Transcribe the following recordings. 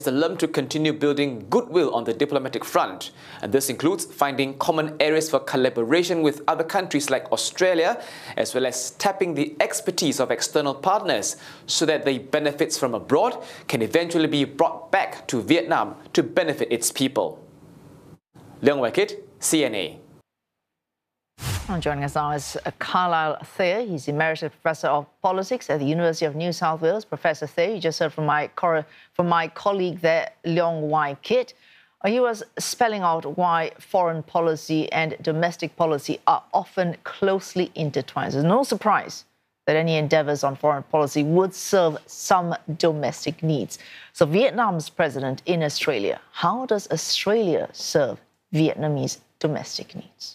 Alum to continue building goodwill on the diplomatic front, and this includes finding common areas for collaboration with other countries like Australia, as well as tapping the expertise of external partners so that the benefits from abroad can eventually be brought back to Vietnam to benefit its people. Leong Wai-kit, CNA. Joining us now is Carlisle Thayer. He's Emeritus Professor of Politics at the University of New South Wales. Professor Thayer, you just heard from my colleague there, Leong Wai-kit. He was spelling out why foreign policy and domestic policy are often closely intertwined. There's no surprise that any endeavours on foreign policy would serve some domestic needs. So Vietnam's president in Australia, how does Australia serve Vietnamese domestic needs?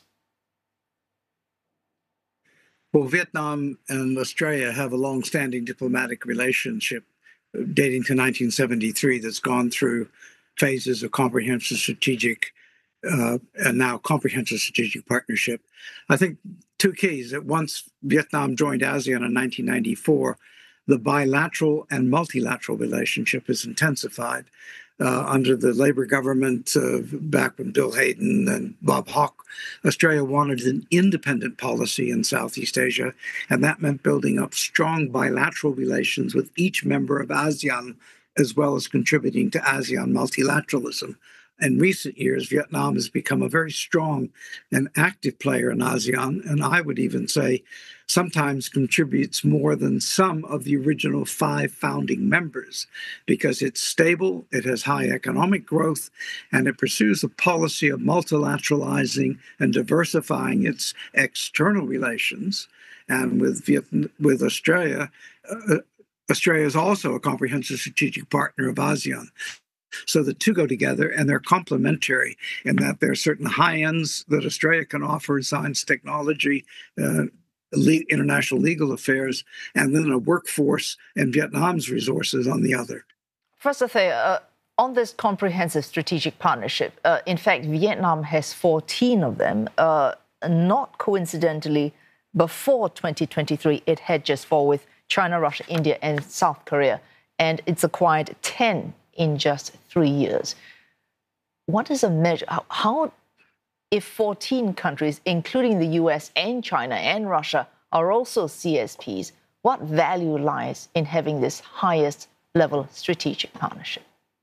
Well, Vietnam and Australia have a long-standing diplomatic relationship dating to 1973 that's gone through phases of comprehensive strategic and now comprehensive strategic partnership. I think two keys. That once Vietnam joined ASEAN in 1994, the bilateral and multilateral relationship is intensified. Under the Labour government back when Bill Hayden and Bob Hawke, Australia wanted an independent policy in Southeast Asia, and that meant building up strong bilateral relations with each member of ASEAN, as well as contributing to ASEAN multilateralism. In recent years, Vietnam has become a very strong and active player in ASEAN, and I would even say sometimes contributes more than some of the original 5 founding members, because it's stable, it has high economic growth, and it pursues a policy of multilateralizing and diversifying its external relations. And with Australia, Australia is also a comprehensive strategic partner of ASEAN. So the two go together, and they're complementary in that there are certain high ends that Australia can offer in science, technology, international legal affairs, and then a workforce and Vietnam's resources on the other. Professor Thayer, on this comprehensive strategic partnership, in fact, Vietnam has 14 of them. Not coincidentally, before 2023, it had just 4 with China, Russia, India, and South Korea, and it's acquired 10 in just 3 years. What is a measure? How, if 14 countries, including the US and China and Russia, are also CSPs, what value lies in having this highest level strategic partnership?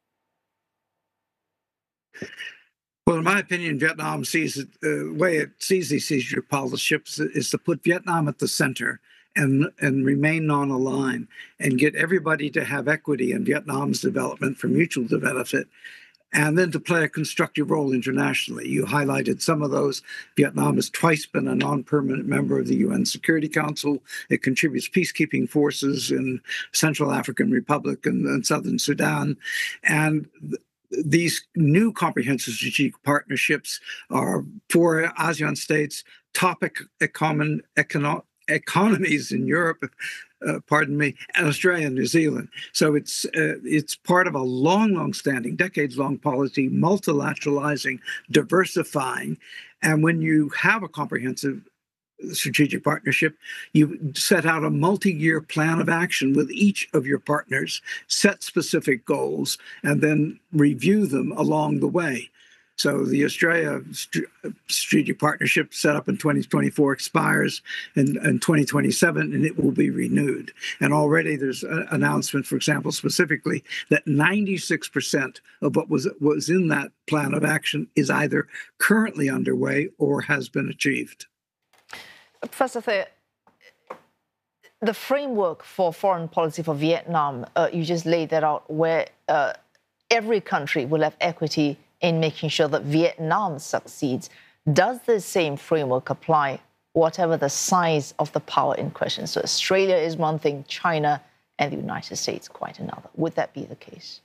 Well, in my opinion, Vietnam sees it, the way it sees these strategic partnerships is to put Vietnam at the center and remain non-aligned and get everybody to have equity in Vietnam's development for mutual benefit, and then to play a constructive role internationally. You highlighted some of those. Vietnam has twice been a non-permanent member of the UN Security Council. It contributes peacekeeping forces in Central African Republic and Southern Sudan. And these new comprehensive strategic partnerships are for ASEAN states, common economies in Europe, and Australia and New Zealand. So it's part of a long-standing, decades-long policy, multilateralizing, diversifying. And when you have a comprehensive strategic partnership, you set out a multi-year plan of action with each of your partners, set specific goals, and then review them along the way. So the Australia strategic partnership set up in 2024 expires in 2027, and it will be renewed. And already there's an announcement, for example, specifically that 96% of what was in that plan of action is either currently underway or has been achieved. Professor Thayer, the framework for foreign policy for Vietnam, you just laid that out, where every country will have equity in making sure that Vietnam succeeds. Does the same framework apply whatever the size of the power in question? So Australia is one thing, China and the United States quite another. Would that be the case?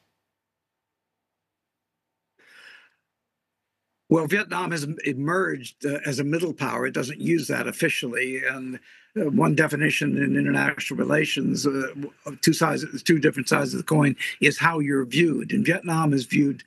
Well, Vietnam has emerged as a middle power. It doesn't use that officially. And one definition in international relations, two different sides of the coin, is how you're viewed. And Vietnam is viewed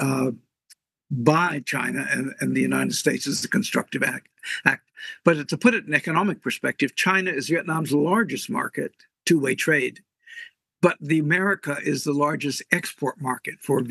by China and the United States as the constructive act. But to put it in economic perspective, China is Vietnam's largest market, two-way trade. But the America is the largest export market for